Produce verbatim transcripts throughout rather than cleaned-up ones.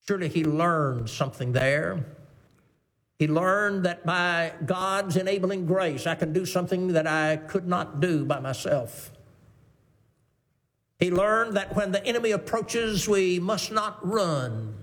Surely he learned something there. He learned that by God's enabling grace, I can do something that I could not do by myself. He learned that when the enemy approaches, we must not run.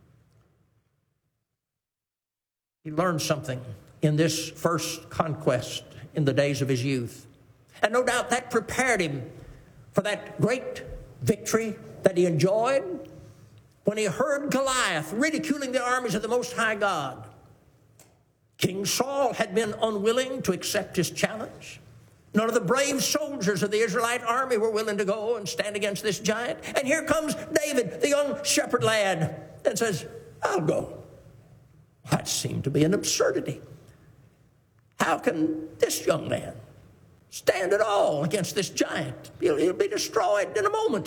He learned something in this first conquest in the days of his youth. And no doubt that prepared him for that great victory that he enjoyed when he heard Goliath ridiculing the armies of the Most High God. King Saul had been unwilling to accept his challenge. None of the brave soldiers of the Israelite army were willing to go and stand against this giant. And here comes David, the young shepherd lad, and says, I'll go. That seemed to be an absurdity. How can this young man stand at all against this giant? He'll, he'll be destroyed in a moment.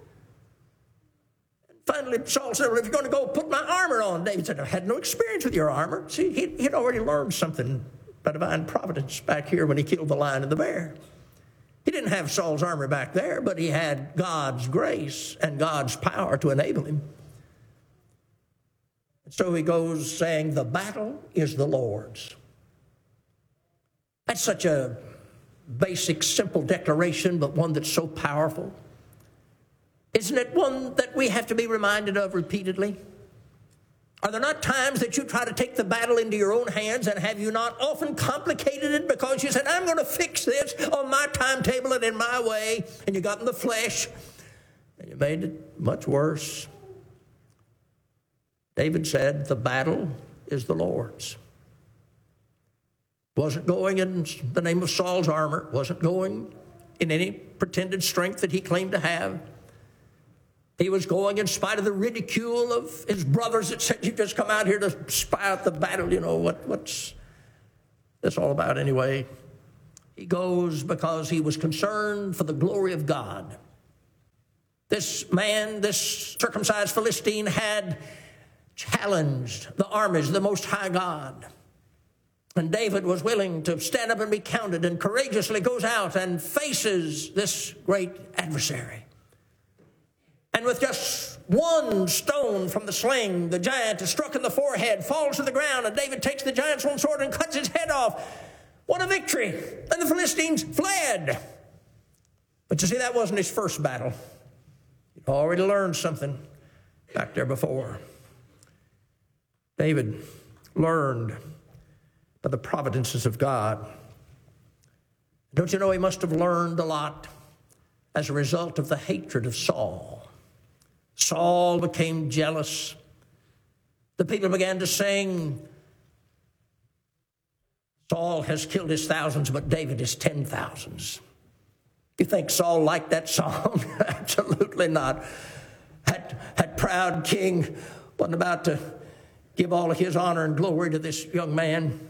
Finally, Saul said, well, if you're going to go, put my armor on. David said, I had no experience with your armor. See, he, he'd already learned something by divine providence back here when he killed the lion and the bear. He didn't have Saul's armor back there, but he had God's grace and God's power to enable him. And so he goes saying, the battle is the Lord's. That's such a basic, simple declaration, but one that's so powerful. Isn't it one that we have to be reminded of repeatedly? Are there not times that you try to take the battle into your own hands, and have you not often complicated it because you said, I'm going to fix this on my timetable and in my way, and you got in the flesh, and you made it much worse? David said, the battle is the Lord's. Wasn't going in the name of Saul's armor, wasn't going in any pretended strength that he claimed to have. He was going in spite of the ridicule of his brothers that said, you've just come out here to spy out the battle. You know, what, what's this all about anyway? He goes because he was concerned for the glory of God. This man, this circumcised Philistine, had challenged the armies of the Most High God. And David was willing to stand up and be counted, and courageously goes out and faces this great adversary. And with just one stone from the sling, the giant is struck in the forehead, falls to the ground, and David takes the giant's own sword and cuts his head off. What a victory! And the Philistines fled. But you see, that wasn't his first battle. He'd already learned something back there before. David learned by the providences of God. Don't you know he must have learned a lot as a result of the hatred of Saul? Saul became jealous. The people began to sing, Saul has killed his thousands, but David his ten thousands. You think Saul liked that song? Absolutely not. That, that proud king wasn't about to give all of his honor and glory to this young man.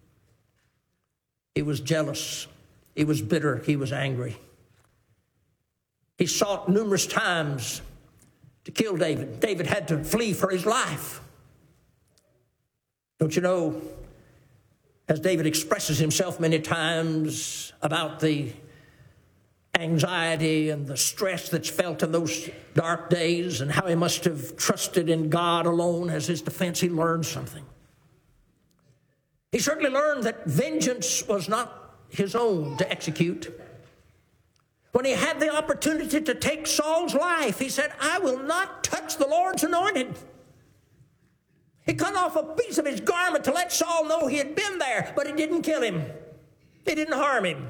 He was jealous. He was bitter. He was angry. He sought numerous times to kill David. David had to flee for his life. Don't you know, as David expresses himself many times about the anxiety and the stress that's felt in those dark days and how he must have trusted in God alone as his defense, he learned something. He certainly learned that vengeance was not his own to execute. When he had the opportunity to take Saul's life, he said, I will not touch the Lord's anointed. He cut off a piece of his garment to let Saul know he had been there, but it didn't kill him. It didn't harm him.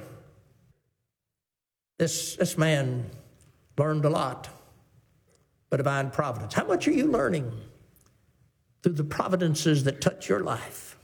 This, this man learned a lot by divine providence. How much are you learning through the providences that touch your life?